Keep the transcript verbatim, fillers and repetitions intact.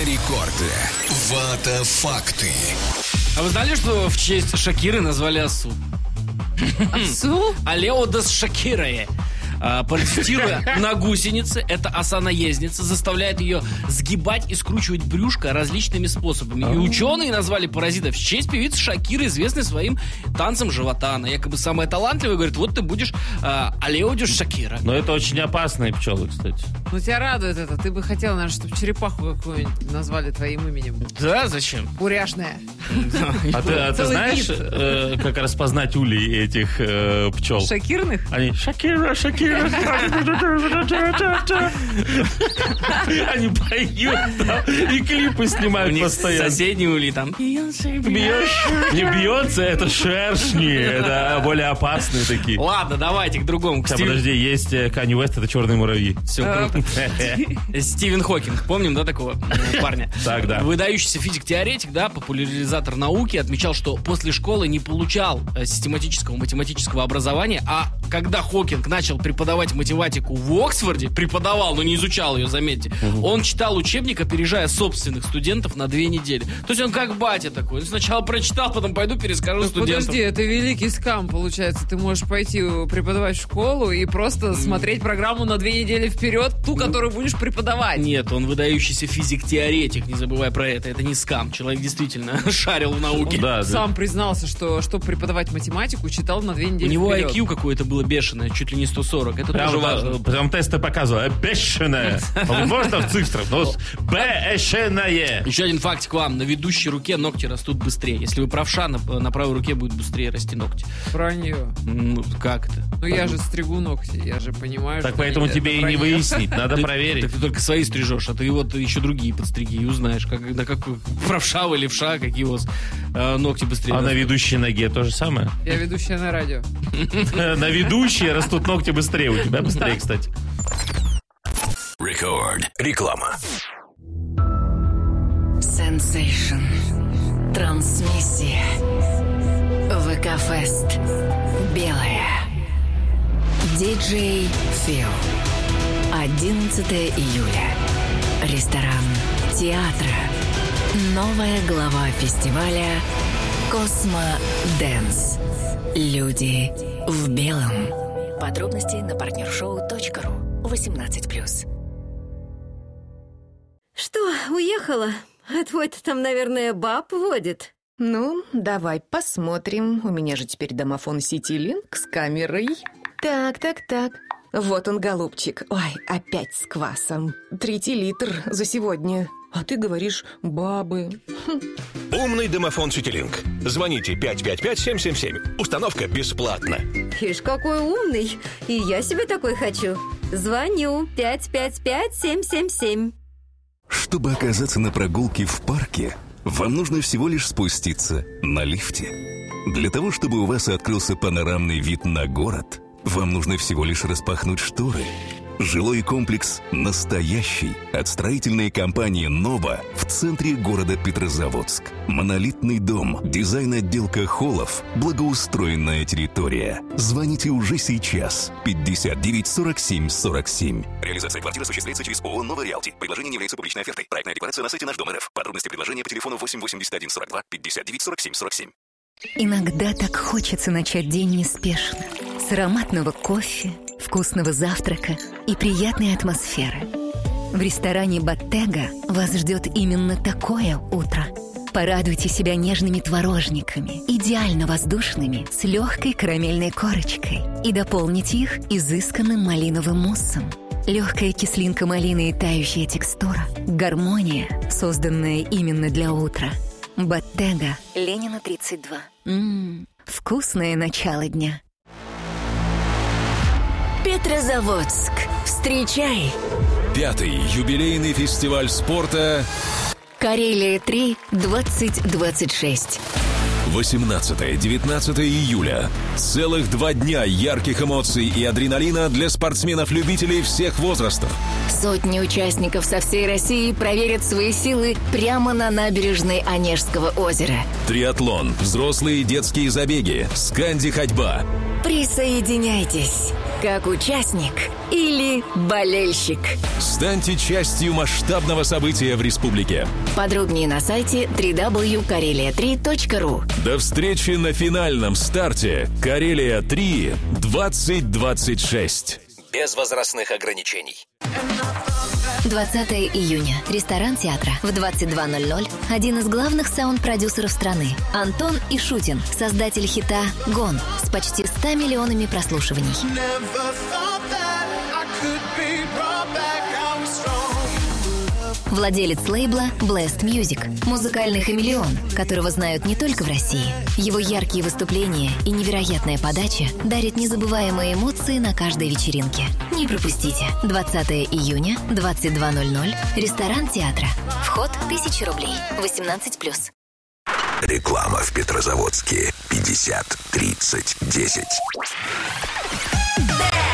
рекорде. Вата-факты. А вы знали, что в честь Шакиры назвали осу? Осу? Алео дес Шакирае. Протестируя на гусенице, эта оса-наездница заставляет ее сгибать и скручивать брюшко различными способами. И ученые назвали паразитов в честь певицы Шакиры, известной своим танцем живота. Она якобы самая талантливая, говорит, вот ты будешь э, Алео дес Шакира. Но это очень опасные пчелы, кстати. Ну, тебя радует это. Ты бы хотел, наверное, чтобы черепаху какую-нибудь назвали твоим именем. Да, зачем? Буряшная. А ты, а ты знаешь, э, как распознать улей этих э, пчел? Шакирных? Они Шакира, Шакира. Они поют там и клипы снимают постоянно. Соседние ули там. Не бьется, это шершни. Это более опасные такие. Ладно, давайте к другому. К Сейчас, Стив... подожди, есть Канье Уэст, это черные муравьи. Все круто. Стивен Хокинг, помним, да, такого парня? Так, да. Выдающийся физик-теоретик, да, популяризатор науки, отмечал, что после школы не получал систематического математического образования, а когда Хокинг начал преподавать математику в Оксфорде, преподавал, но не изучал ее, заметьте, угу. Он читал учебник, опережая собственных студентов на две недели. То есть он как батя такой. Он сначала прочитал, потом пойду перескажу ну, студентам. Подожди, это великий скам, получается. Ты можешь пойти преподавать в школу и просто mm. смотреть программу на две недели вперед, ту, которую будешь преподавать. Нет, он выдающийся физик-теоретик, не забывай про это. Это не скам. Человек действительно шарил в науке. Он да, сам да. признался, что чтобы преподавать математику, читал на две недели У него вперед. ай кью какое-то было бешеное, чуть ли не сто сорок. Это прям, тоже важно. Прям тесты показывают. Бешеное. Можно в цифрах? Бешеное. Еще один фактик вам. На ведущей руке ногти растут быстрее. Если вы правша, на, на правой руке будет быстрее расти ногти. Вранье. Ну, как это? Ну, я же стригу ногти. Я же понимаю, так что... поэтому тебе и не выяснить. Надо ты, проверить. Так ты только свои стрижешь, а ты вот еще другие подстриги и узнаешь, как, на какой правша вы левша, какие у вас э, ногти быстрее А растут. на ведущей ноге то же самое? Я ведущая на радио. На ведущей растут ногти быстрее. У тебя быстрее, кстати. Рекорд. Реклама. Sensation. Трансмиссия. ВК-фест. Белая. Диджей Фил. одиннадцатого июля. Ресторан театра. Новая глава фестиваля Космо Дэнс. Люди в белом. Подробности на партнершоу точка ру. восемнадцать плюс. Что, уехала? А твой-то там, наверное, баб водит. Ну, давай посмотрим. У меня же теперь домофон Ситилинк с камерой. Так, так, так. Вот он, голубчик. Ой, опять с квасом. Третий литр за сегодня. А ты говоришь, бабы. Хм. Умный домофон Ситилинк. Звоните пять пять пять семь семь семь. Установка бесплатна. Ишь, какой умный. И я себе такой хочу. Звоню пять пять пять семь семь семь. Чтобы оказаться на прогулке в парке, вам нужно всего лишь спуститься на лифте. Для того, чтобы у вас открылся панорамный вид на город, вам нужно всего лишь распахнуть шторы. Жилой комплекс «Настоящий» от строительной компании «Нова» в центре города Петрозаводск. Монолитный дом, дизайн-отделка холлов, благоустроенная территория. Звоните уже сейчас. пятьдесят девять сорок семь сорок семь. Реализация квартиры осуществляется через ООО «Нова Реалти». Предложение не является публичной офертой. Проектная декларация на сайте Наш Дом РФ. Подробности предложения по телефону восемь восемьдесят один сорок два пятьдесят девять сорок семь сорок семь. Иногда так хочется начать день неспешно. С ароматного кофе, вкусного завтрака и приятной атмосферы. В ресторане «Боттега» вас ждет именно такое утро. Порадуйте себя нежными творожниками, идеально воздушными, с легкой карамельной корочкой. И дополните их изысканным малиновым муссом. Легкая кислинка малины и тающая текстура. Гармония, созданная именно для утра. «Боттега», Ленина, тридцать два. Ммм, вкусное начало дня. Петрозаводск. Встречай! Пятый юбилейный фестиваль спорта Карелия три двадцать двадцать шесть. восемнадцатого-девятнадцатого июля. Целых два дня ярких эмоций и адреналина для спортсменов-любителей всех возрастов. Сотни участников со всей России проверят свои силы прямо на набережной Онежского озера. Триатлон, взрослые и детские забеги, сканди-ходьба. Присоединяйтесь. как участник или болельщик. Станьте частью масштабного события в республике. Подробнее на сайте дабл ю дабл ю дабл ю точка карелия три точка ру. До встречи на финальном старте «Карелия три двадцать двадцать шесть». Без возрастных ограничений. двадцатого июня. Ресторан театра. В двадцать два ноль ноль. Один из главных саунд-продюсеров страны. Антон Ишутин, создатель хита «Гон» с почти ста миллионами прослушиваний. Владелец лейбла Blast Music, музыкальный хамелеон, которого знают не только в России. Его яркие выступления и невероятная подача дарят незабываемые эмоции на каждой вечеринке. Не пропустите. двадцатого июня, двадцать два ноль ноль. Ресторан театра. Вход тысяча рублей. восемнадцать плюс. Реклама в Петрозаводске. пятьдесят тридцать десять.